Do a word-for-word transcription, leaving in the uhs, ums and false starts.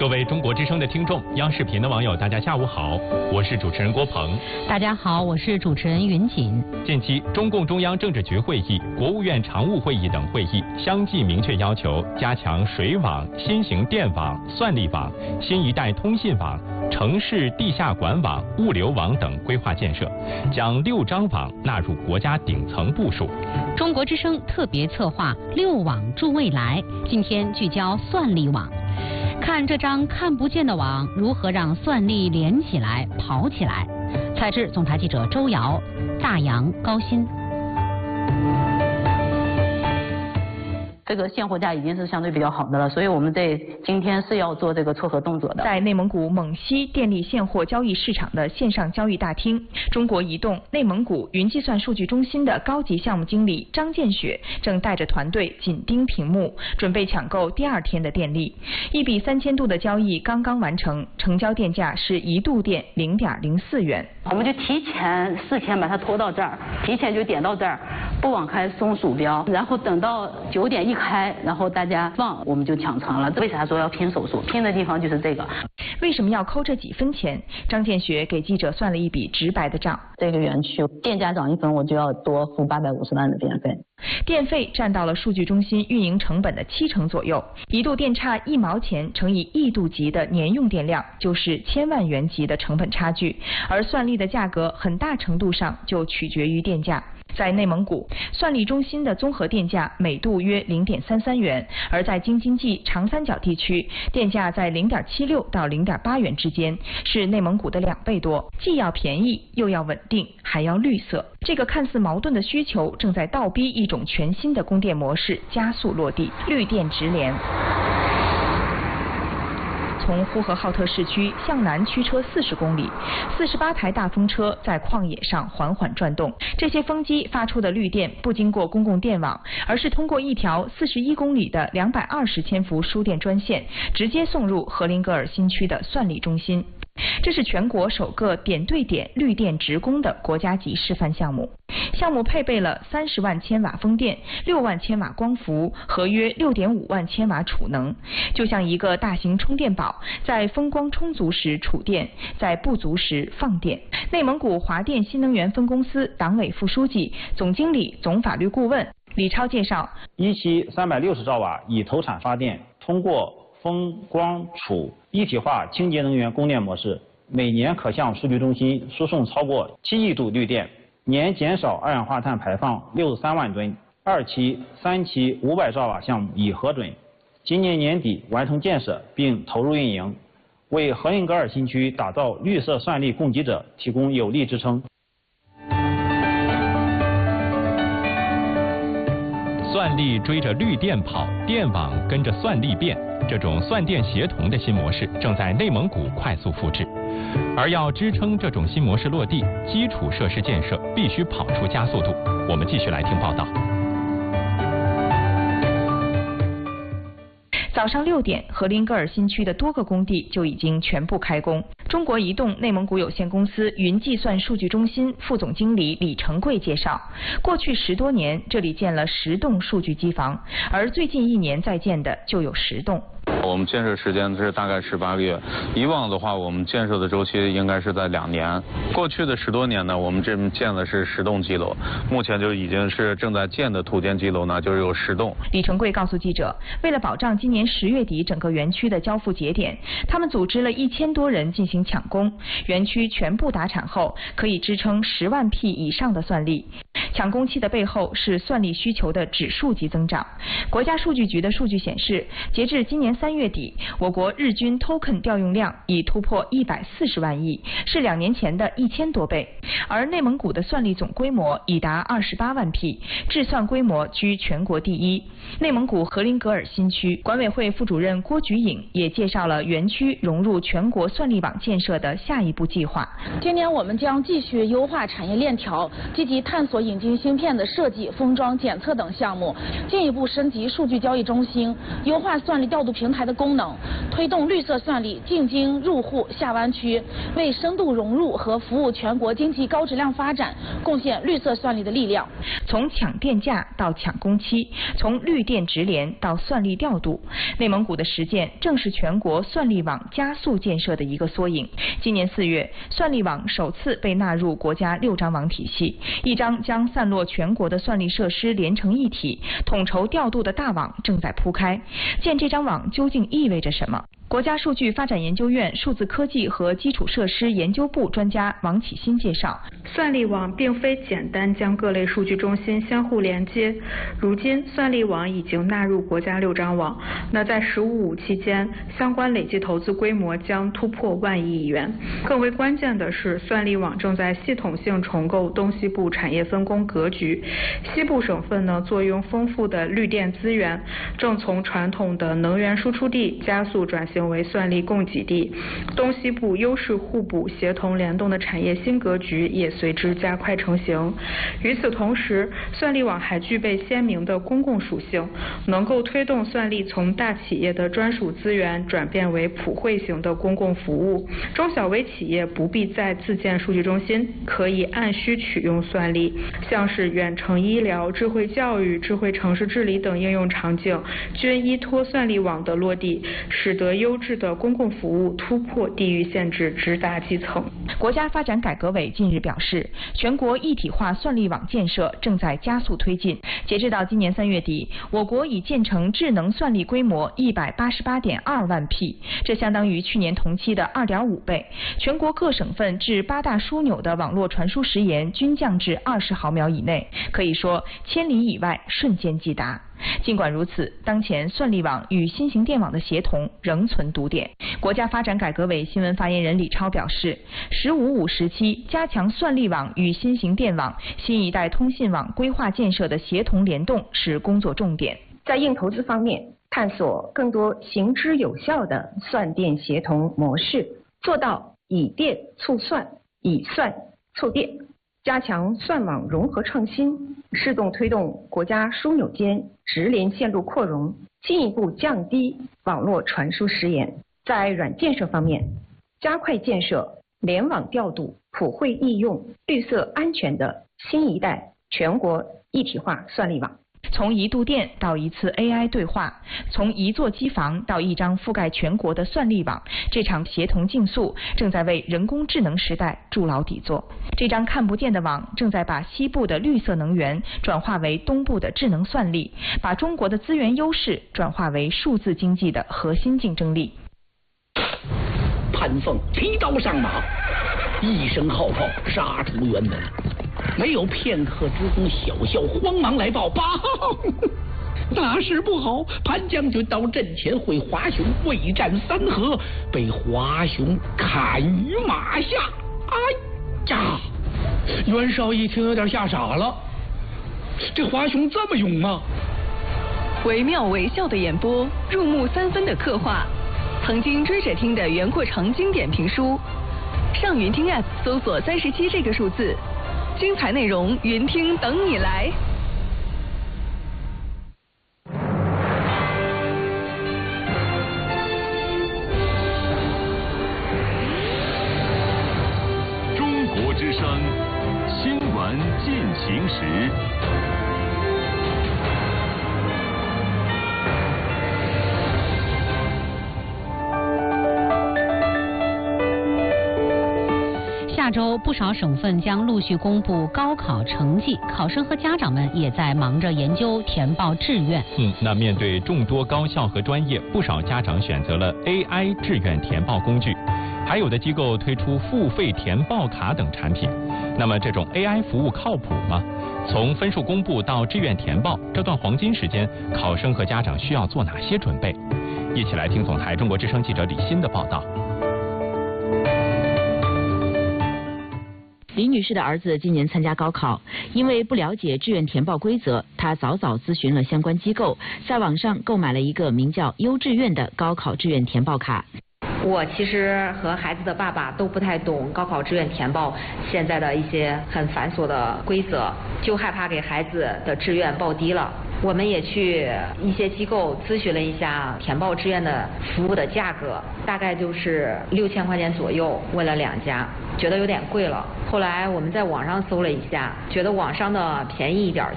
各位中国之声的听众，央视频的网友，大家下午好，我是主持人郭鹏。 大家好，我是主持人云锦。 近期，中共中央政治局会议、国务院常务会议等会议相继明确要求加强水网、新型电网、算力网、新一代通信网、城市地下管网、物流网等规划建设，将六张网纳入国家顶层部署。 中国之声特别策划“六网助未来”，今天聚焦算力网。看这张看不见的网如何让算力连起来、跑起来。采制总台记者周瑶，大洋、高鑫。 这个现货价已经是相对比较好的了，所以我们在今天是要做这个撮合动作的。 在内蒙古蒙西电力现货交易市场的线上交易大厅，中国移动内蒙古云计算数据中心的高级项目经理张建雪正带着团队紧盯屏幕，准备抢购第二天的电力。一笔三千度的交易刚刚完成，成交电价是一度电零点零四元。 我们就提前事前把它拖到这儿，提前就点到这儿，不往开松鼠标，然后等到九点一开，然后大家放，我们就抢成了。为啥说要拼手速？拼的地方就是这个。 为什么要抠这几分钱？张建雪给记者算了一笔直白的账。 这个园区电价涨一分，我就要多付八百五十万的电费。 电费占到了数据中心运营成本的七成左右，一度电差一毛钱乘以亿度级的年用电量，就是千万元级的成本差距。而算力的价格很大程度上就取决于电价。在内蒙古，算力中心的综合电价每度约零点三三元，而在京津冀长三角地区，电价在零点七六到零点八元之间，是内蒙古的两倍多，既要便宜又要稳定，还要绿色。这个看似矛盾的需求，正在倒逼一种全新的供电模式加速落地，绿电直连。从呼和浩特市区向南驱车四十公里，四十八台大风车在旷野上缓缓转动。这些风机发出的绿电不经过公共电网，而是通过一条四十一公里的两百二十千伏输电专线，直接送入荷林格尔新区的算力中心。这是全国首个点对点绿电直供的国家级示范项目。项目配备了三十万千瓦风电、六万千瓦光伏和约六点五万千瓦储能，就像一个大型充电宝，在风光充足时储电，在不足时放电。内蒙古华电新能源分公司党委副书记、总经理、总法律顾问李超介绍， 一期三百六十兆瓦已投产发电，通过风光储一体化清洁能源供电模式，每年可向数据中心输送超过七亿度绿电，年减少二氧化碳排放六十三万吨。二期、三期五百兆瓦项目已核准，今年年底完成建设并投入运营，为荷林格尔新区打造绿色算力供给者提供有力支撑。 算力追着绿电跑，电网跟着算力变，这种算电协同的新模式正在内蒙古快速复制。而要支撑这种新模式落地，基础设施建设必须跑出加速度。我们继续来听报道。 早上六点，荷林格尔新区的多个工地就已经全部开工。中国移动内蒙古有限公司云计算数据中心副总经理李成贵介绍，过去十多年，这里建了十栋数据机房，而最近一年在建的就有十栋。 我们建设时间是大概十八个月，以往的话，我们建设的周期应该是在两年。过去的十多年呢，我们这建的是十栋基楼，目前就已经是正在建的土建基楼呢，就是有十栋。 李成贵告诉记者，为了保障今年十月底整个园区的交付节点，他们组织了一千多人进行抢攻，园区全部达产后，可以支撑十万 P 以上的算力。抢攻期的背后是算力需求的指数级增长。国家数据局的数据显示，截至今年三月底，我国日均 token 调用量已突破一百四十万亿，是两年前的一千多倍。而内蒙古的算力总规模已达二十八万 P， 制算规模居全国第一。内蒙古荷林格尔新区管委会副主任郭菊颖也介绍了园区融入全国算力网建设的下一步计划。 今年我们将继续优化产业链条，积极探索引进芯片的设计、封装、检测等项目，进一步升级数据交易中心，优化算力调度平台的功能，推推动绿色算力进京入户下湾区，为深度融入和服务全国经济高质量发展贡献绿色算力的力量。 从抢电价到抢工期，从绿电直联到算力调度，内蒙古的实践正是全国算力网加速建设的一个缩影。今年四月，算力网首次被纳入国家六张网体系，一张将散落全国的算力设施连成一体、统筹调度的大网正在铺开。建这张网究竟意味着什么？国家数据发展研究院数字科技和基础设施研究部专家王启新介绍， 算力网并非简单将各类数据中心相互连接，如今算力网已经纳入国家六张网，那在“十五五”期间，相关累计投资规模将突破万亿元。更为关键的是，算力网正在系统性重构东西部产业分工格局，西部省份呢，坐拥丰富的绿电资源，正从传统的能源输出地加速转型为算力供给地，东西部优势互补、协同联动的产业新格局也随之加快成型。与此同时，算力网还具备鲜明的公共属性，能够推动算力从大企业的专属资源转变为普惠型的公共服务。中小微企业不必再自建数据中心，可以按需取用算力，像是远程医疗、智慧教育、智慧城市治理等应用场景，均依托算力网的落地，使得优质的公共服务突破地域限制，直达基层。 国家发展改革委近日表示，全国一体化算力网建设正在加速推进。截至到今年三月底，我国已建成智能算力规模一百八十八点二万匹，这相当于去年同期的二点五倍。全国各省份至八大枢纽的网络传输时延均降至二十毫秒以内，可以说千里以外瞬间即达。尽管如此，当前算力网与新型电网的协同仍存堵点。国家发展改革委新闻发言人李超表示，“十五五”时期加强算力网与新型电网、新一代通信网规划建设的协同联动是工作重点。 在硬投资方面，探索更多行之有效的算电协同模式，做到以电促算、以算促电，加强算网融合创新，适动推动国家枢纽间直连线路扩容，进一步降低网络传输时延。在软建设方面，加快建设联网调度、普惠易用、绿色安全的新一代全国一体化算力网。 从一度电到一次 A I 对话，从一座机房到一张覆盖全国的算力网，这场协同竞速正在为人工智能时代筑牢底座。这张看不见的网正在把西部的绿色能源转化为东部的智能算力，把中国的资源优势转化为数字经济的核心竞争力。 潘凤提刀上马，一声号炮杀出辕门，没有片刻之功，小校慌忙来报：报，大事不好！潘将军到阵前会华雄未战三合，被华雄砍于马下。哎呀！袁绍一听有点吓傻了，这华雄这么勇吗？ 惟妙惟肖的演播，入木三分的刻画，曾经追着听的袁阔成经典评书。上云听 App 搜索三十七这个数字，精彩内容云听等你来。 中国之声新闻进行时。 下周不少省份将陆续公布高考成绩，考生和家长们也在忙着研究填报志愿。 嗯，那面对众多高校和专业，不少家长选择了 A I 志愿填报工具，还有的机构推出付费填报卡等产品。那么这种 A I 服务靠谱吗？从分数公布到志愿填报这段黄金时间，考生和家长需要做哪些准备？一起来听总台中国之声记者李欣的报道。 李女士的儿子今年参加高考，因为不了解志愿填报规则，她早早咨询了相关机构，在网上购买了一个名叫优志愿的高考志愿填报卡。 我其实和孩子的爸爸都不太懂高考志愿填报现在的一些很繁琐的规则，就害怕给孩子的志愿报低了。 我们也去一些机构咨询了一下填报志愿的服务的价格，大概就是六千块钱左右，问了两家，觉得有点贵了。后来我们在网上搜了一下，觉得网上的便宜一点，